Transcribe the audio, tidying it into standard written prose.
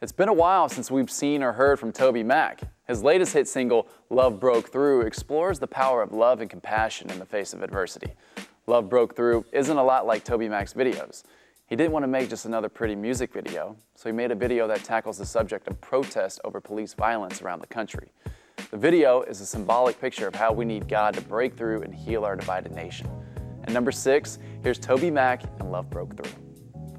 It's been a while since we've seen or heard from TobyMac. His latest hit single, Love Broke Through, explores the power of love and compassion in the face of adversity. Love Broke Through isn't a lot like TobyMac's videos. He didn't want to make just another pretty music video, so he made a video that tackles the subject of protest over police violence around the country. The video is a symbolic picture of how we need God to break through and heal our divided nation. At number 6, here's TobyMac and Love Broke Through.